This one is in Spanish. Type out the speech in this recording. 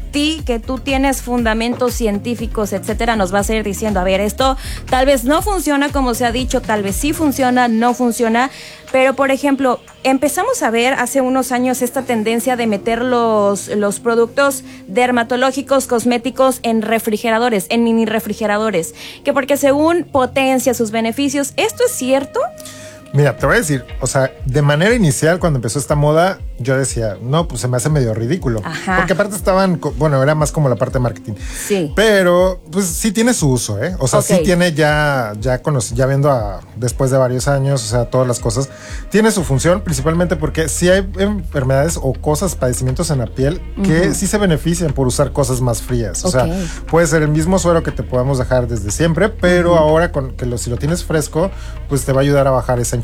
ti, que tú tienes fundamentos científicos, etcétera, nos vas a ir diciendo, a ver, esto tal vez no funciona como se ha dicho, tal vez sí funciona, no funciona, pero por ejemplo, empezamos a ver hace unos años esta tendencia de meter los productos dermatológicos, cosméticos en refrigeradores, en mini refrigeradores, que porque según potencia sus beneficios, ¿esto es cierto? Mira, te voy a decir, o sea, de manera inicial cuando empezó esta moda, yo decía, no, pues se me hace medio ridículo. Ajá. Porque aparte estaban, bueno, era más como la parte de marketing. Sí. Pero, pues sí tiene su uso, ¿eh? O sea, Okay. sí tiene ya viendo después de varios años, o sea, todas las cosas, tiene su función, principalmente porque sí hay enfermedades o cosas, padecimientos en la piel que sí se benefician por usar cosas más frías. O sea, puede ser el mismo suero que te podamos dejar desde siempre, pero ahora si lo tienes fresco, pues te va a ayudar a bajar esa inflamación